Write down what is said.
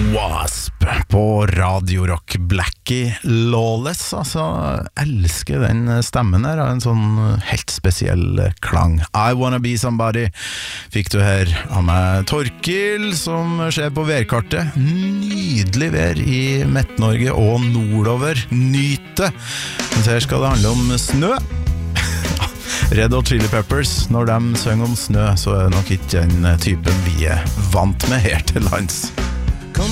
Wasp på Radio Rock. Blackie Lawless, altså, elsker den stemmen her, en sånn helt spesiell klang. I Wanna Be Somebody fikk du her av meg. Torkil, som ser på værkartet. Nydelig vær i Midt-Norge og nordover. Nyte! Men her skal det handle om snø. Red Hot Chili Peppers, når de synger om snø, så er det nok ikke den typen vi er vant med her til lands.